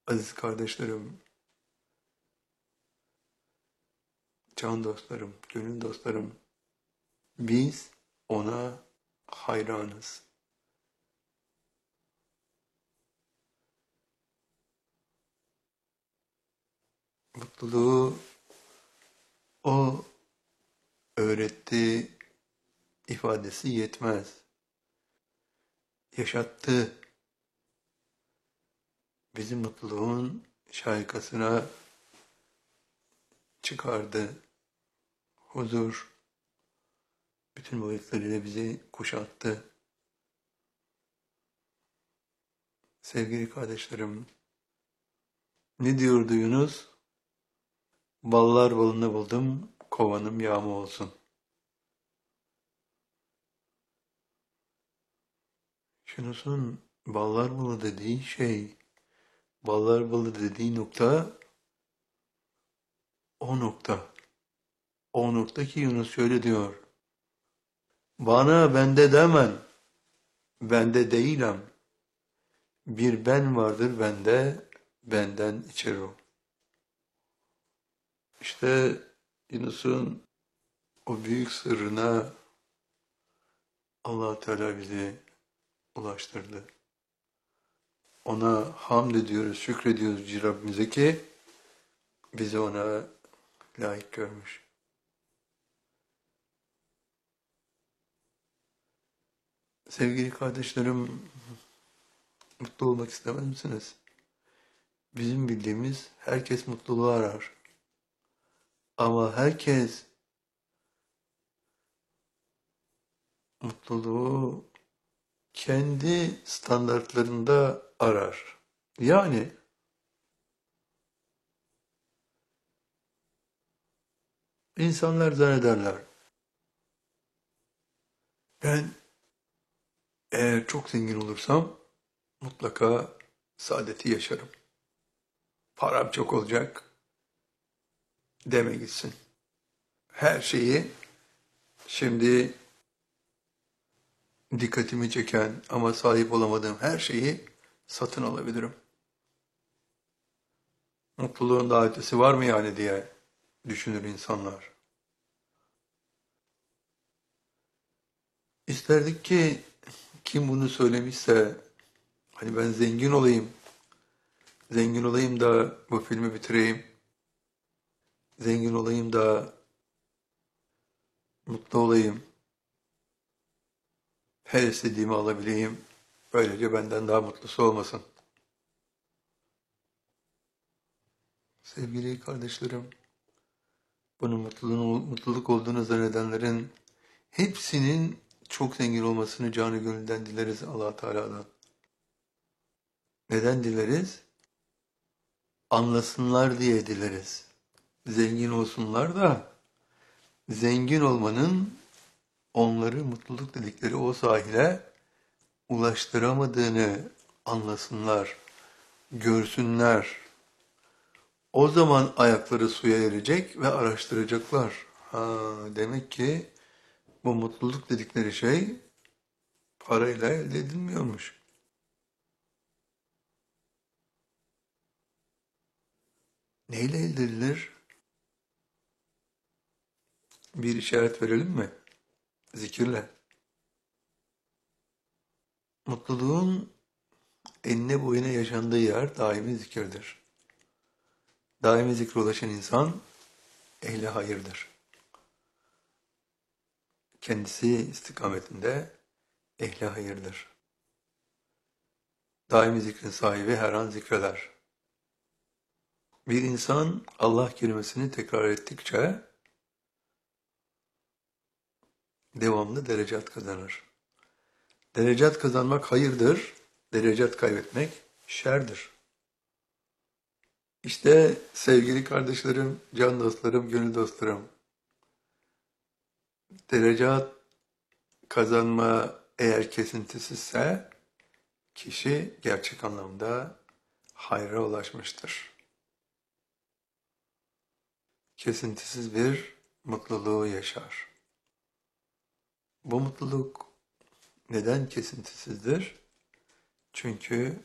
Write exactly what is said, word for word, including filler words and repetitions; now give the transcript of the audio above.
Aziz kardeşlerim, can dostlarım, gönül dostlarım, biz ona hayranız. Mutluluğu o öğretti ifadesi yetmez. Yaşattı. Bizi mutluluğun şarkısına çıkardı. Huzur bütün boyutlarıyla bizi kuşattı. Sevgili kardeşlerim, ne diyordu Yunus? Ballar balını buldum, kovanım yağma olsun. Yunus'un ballar balı dediği şey, ballar balı dediği nokta o nokta. O nokta ki Yunus şöyle diyor. Bana bende demen, bende değilim. Bir ben vardır bende, benden içer o. İşte Yunus'un o büyük sırrına Allah Teala bizi ulaştırdı. Ona hamd ediyoruz, şükrediyoruz Rabbimize ki bizi ona layık görmüş. Sevgili kardeşlerim, mutlu olmak istemez misiniz? Bizim bildiğimiz herkes mutluluğu arar. Ama herkes mutluluğu kendi standartlarında arar. Yani insanlar zannederler. Ben eğer çok zengin olursam mutlaka saadeti yaşarım. Param çok olacak deme gitsin. Her şeyi şimdi dikkatimi çeken ama sahip olamadığım her şeyi satın alabilirim. Mutluluğun daha ötesi var mı yani diye düşünür insanlar. İsterdik ki kim bunu söylemişse hani ben zengin olayım, zengin olayım da bu filmi bitireyim, zengin olayım da mutlu olayım, her istediğimi alabileyim, böylece benden daha mutlusu olmasın. Sevgili kardeşlerim, bunun mutluluğun, mutluluk olduğunu zannedenlerin hepsinin çok zengin olmasını canı gönülden dileriz Allah Teala'dan. Neden dileriz? Anlasınlar diye dileriz. Zengin olsunlar da zengin olmanın onları mutluluk dedikleri o sahile ulaştıramadığını anlasınlar, görsünler. O zaman ayakları suya erecek ve araştıracaklar. Ha, demek ki bu mutluluk dedikleri şey parayla elde edilmiyormuş. Neyle elde edilir? Bir işaret verelim mi? Zikirle. Mutluluğun enine boyuna yaşandığı yer daimi zikirdir. Daimi zikre ulaşan insan ehli hayırdır. Kendisi istikametinde ehli hayırdır. Daimi zikrin sahibi her an zikreder. Bir insan Allah kelimesini tekrar ettikçe devamlı derecat kazanır. Derecat kazanmak hayırdır, derecat kaybetmek şerdir. İşte sevgili kardeşlerim, can dostlarım, gönül dostlarım, derecat kazanma eğer kesintisizse kişi gerçek anlamda hayra ulaşmıştır. Kesintisiz bir mutluluğu yaşar. Bu mutluluk neden kesintisizdir? Çünkü